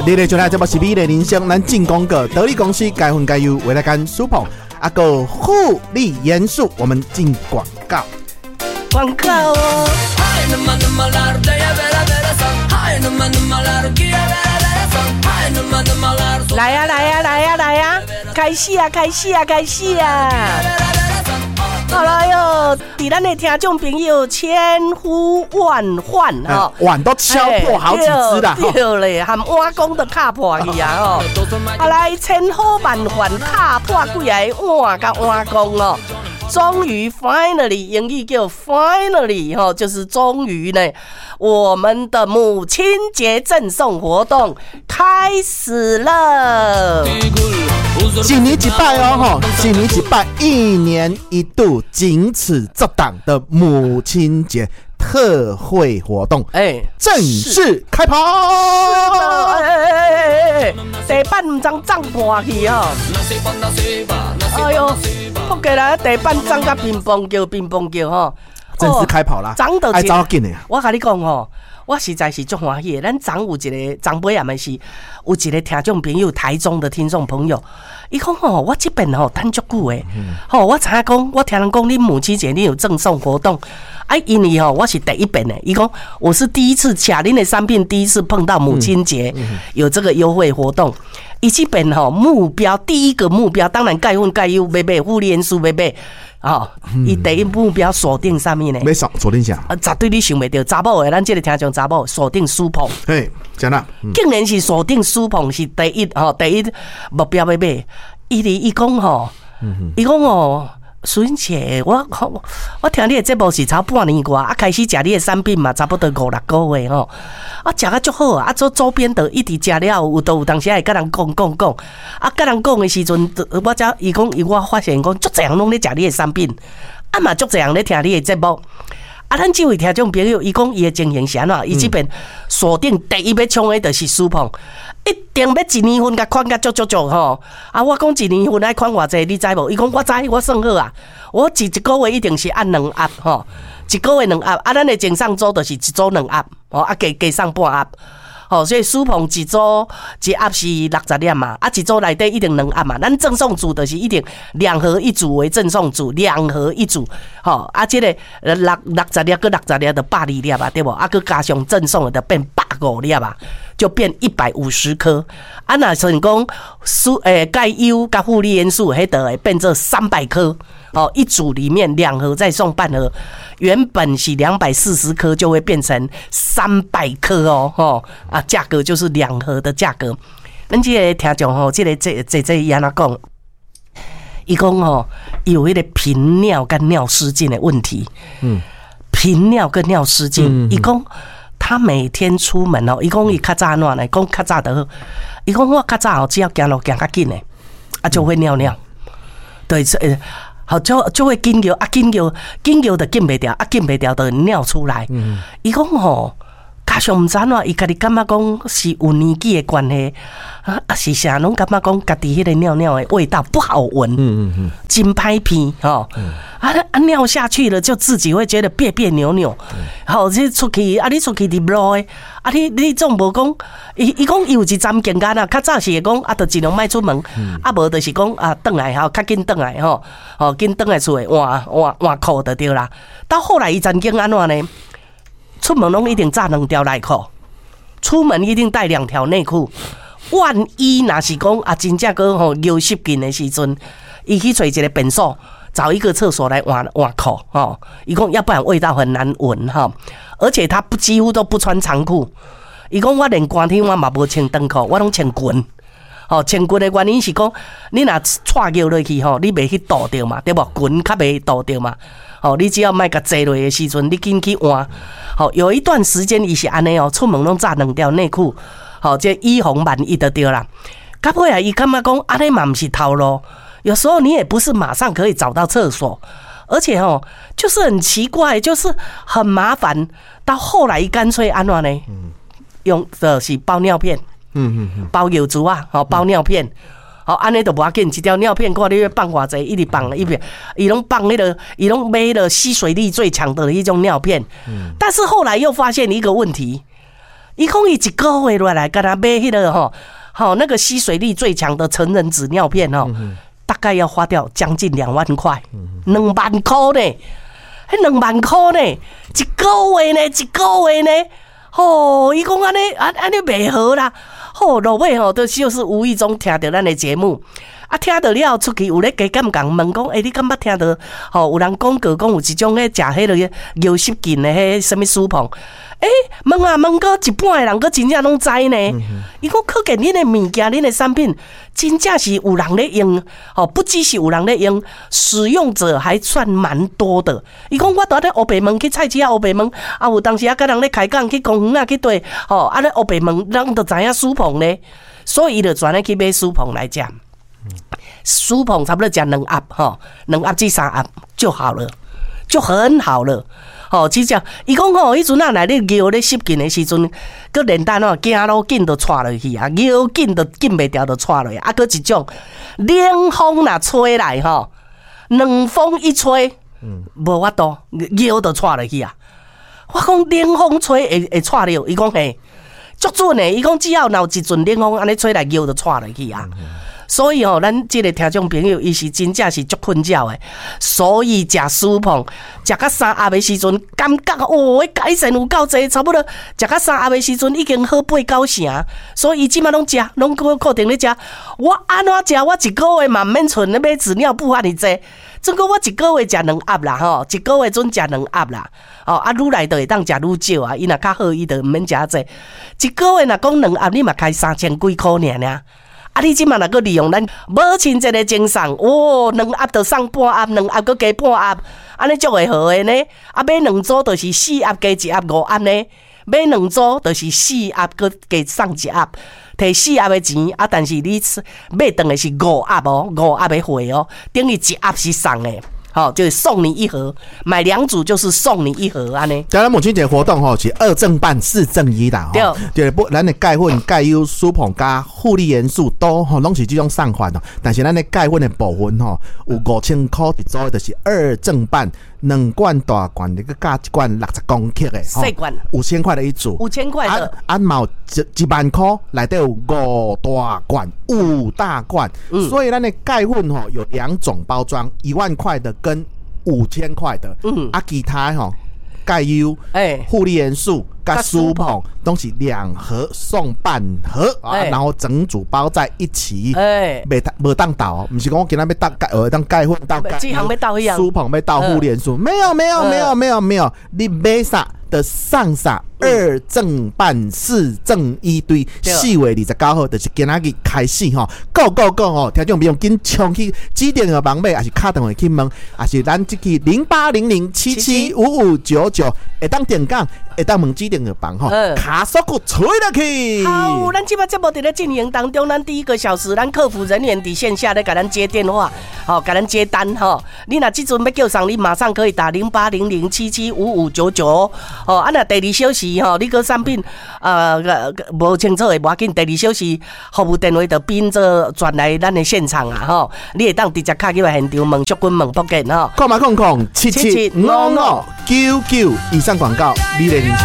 日日就来这部是美的人生，咱进广告，得力公司该分该优，为了干舒捧，个护理元素，我们进广告。 广告哦。来呀来呀来呀来呀，开始啊开始啊开始啊！好了哟，伫咱的听众朋友千呼万唤哈， 碗都敲破好几只啦， 对嘞，含碗公都卡破去啊哦！好来，千呼万唤卡破几个碗甲碗公哦。终于 finally 英语叫 finally 哈，就是终于呢，我们的母亲节赠送活动开始了。 一年一拜哦，一年一拜，一年一度，仅此这档的母亲节特惠活动，正式开跑！ 地板唔通涨破去哦！哎呦，福建人地板涨甲乒乓球吼， 正式开跑啦！ 涨到爱走紧的。 我甲你讲吼，我实在是足欢喜的。咱昨有一个昨尾暗的是有一个听众朋友，台中的听众朋友，伊讲吼，我这边吼等足久的，吼我知影讲，我听人讲你母亲节你有赠送活动。因为我是第一遍的，伊讲我是第一次卡恁的产品，第一次碰到母亲节有这个优惠活动。伊这边目标第一个目标，当然盖分盖优买买，护理元素买买。伊第一目标锁定上面呢？ 没锁定啥？ 绝对你想袂到，查某的咱这个听众查某锁定舒捧， 嘿，真啦， 竟然是锁定舒捧是第一目标买买。伊讲伊讲孙姐，我听你的节目是差半年过，开始食你的产品嘛，差不多5-6个月吼，食啊足好啊，做周边的一直食了，有当时会甲人讲，甲人讲的时阵，我才我发现讲，足侪人拢咧食你的产品，嘛足侪人咧听你的节目。咱这位听众朋友，伊讲伊的情形是安怎？伊这边锁定第一要冲的就是舒捧，一定要1年份甲款甲足吼。我讲1年份爱款偌济，你知无？伊讲我知，我算好啊。我一个月一定是按2盒吼，一个月2盒。咱的前上周就是一周2盒，加上半盒。所以舒捧一组一盒是60粒嘛，一组内底一定2盒嘛。咱赠送组就是一定2盒1组为赠送组，2盒1组。这个60粒跟60粒的120粒啊，对不？佮加上赠送的就变150粒啊，就变150颗。那成功钙优跟护理元素，迄就会变成300颗。一组里面2盒再送半盒，原本是240颗就会变成300颗哦，价格就是2盒的价格。咱这个听众这伊安怎讲？伊讲有迄个频尿跟尿失禁的问题。频尿跟尿失禁，伊讲他每天出门伊讲伊较早安怎呢？讲较早就好。伊讲我较早只要行路行较紧的，就会尿尿。对，就会紧叫就紧袂掉，紧袂掉就尿出来。伊讲加上毋知怎，伊家己感觉讲是有年纪的关系，是啥拢感觉讲家己迄个尿尿的味道不好闻，真歹鼻尿下去了就自己会觉得别别扭扭。这出去你出去伫路的你总无讲，伊讲伊有一站健干较早是会讲就尽量莫出门，无就是讲转来较紧转来紧转来厝诶换裤就对啦。到后来伊曾经安怎呢？出门拢一定扎2条内裤，出门一定带2条内裤。万一若是讲真正个尿失禁的时阵，伊去找一个便所，找一个厕所来换裤伊讲要不然味道很难闻而且他几乎都不穿长裤。伊讲我连寒天我嘛无穿长裤，我拢穿裙。穿裙的原因是讲，你若踹尿落去你袂去倒掉嘛，对不？裙较袂倒掉嘛。你只要莫甲坐落的时阵，你紧去换。有一段时间伊是安尼出门拢扎2条内裤，这以防万一就对啦。到尾啊，伊感觉讲安尼嘛不是头路，有时候你也不是马上可以找到厕所，而且就是很奇怪，就是很麻烦。到后来伊干脆安怎呢？用的是包尿片，包药珠包尿片。安尼就无要紧，一条尿片看你要放偌济，一直放一边，伊拢放伊拢买吸水力最强的一种尿片。但是后来又发现一个问题， 伊讲伊一个月落来，跟他买迄个那个吸水力最强的成人纸尿片大概要花掉将近2万块，2万块呢，迄2万块呢，一个月呢，伊讲安尼袂好啦，落尾就是无意中听到咱的节目。听到了出去有咧加减讲问讲，你敢捌听到有人广告讲有一种咧食迄个尿失禁的迄什么舒膨？问过一半的人，佫真正拢知呢。伊讲可见恁的物件，恁的产品真正是有人咧用，不只是有人咧用，使用者还算蛮多的。伊讲我伫咧黑白门去菜市黑白门，有当时甲人咧开讲去公园去对，咧黑白门人都知影舒膨呢，所以伊就专咧去买舒膨来食。舒膨差不多食2盒，2盒至3盒就好了，就很好了。只只伊讲迄阵来咧尿咧失禁的时阵，佮连单行路紧就窜落去啊，尿紧就紧袂掉就窜落去，啊，佮一种冷风若吹来冷风一吹，无法度尿就窜落去啊。我讲冷风吹会窜了，伊讲嘿，足准的，伊讲只要有一阵冷风安尼吹来，尿就窜落去啊。所以咱这个听众朋友，伊是真正是足困扰的。所以食舒膨，食到3盒的时阵，感觉改善有够济，差不多食到3盒的时阵已经好8、9成。所以伊即马拢食，拢固定咧食。我安怎食？我一个月嘛免存咧买纸尿布安尼济。总共我一个月食2盒啦，一个月准食2盒啦。愈来就会当食愈少啊。伊若较好，伊就毋免食济。一个月若讲2盒，你嘛开3000几块尔。你即马若个利用咱母亲节的精神，2盒就送半盒，2盒佮加半盒，安尼足会好的呢。买2组就是4盒加1盒5盒呢，买2组就是4盒佮加送1盒，摕4盒的钱但是你买回来是5盒5盒的货等于1盒是送的。就是送你1盒，买2组就是送你1盒安尼。 咱母亲节活动是2赠半4赠1啦。对，咱的钙粉、钙优、舒膨加护理元素都拢是这种送法但是咱的钙粉的部分有5000块一组，就是2赠半，2罐大罐的加1罐60公克的， 细罐 5000块的一组 ，5000块的。 毛1万块内底有5大罐、5大罐，所以咱的钙粉有2种包装，1万块的跟5000块的，其他钙优、护理元素跟舒膨都是2盒送半盒然后整组包在一起，没当倒，不是讲我今天要当钙粉到钙优、舒膨要到护理元素，没有，你买啥的上啥2赠半4赠1对，4月29号就是今仔日开始，Go，听众朋友紧冲去指定的网买，还是打电话去问，还是咱这个0800775599会当电讲，会当问指定的网卡速骨吹落去。 好，咱这把节目在咧进行当中，咱第1个小时，咱客服人员伫线下咧给咱接电话，给咱接单你若这阵要叫上，你马上可以打0800775599那第2小时你个产品无清楚的无要紧，第2小时服务电话就变做转来咱的现场你会当直接卡去现场问淑君问福建 ，0077755599以上广告，美丽人生。